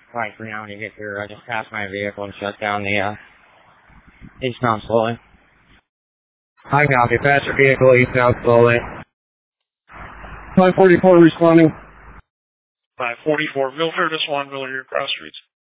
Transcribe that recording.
Right for now when you get here, I just passed my vehicle and shut down the eastbound slowly. I copy. Pass your vehicle eastbound slowly. 544 responding. 544 Milford, this one, Miller, cross streets.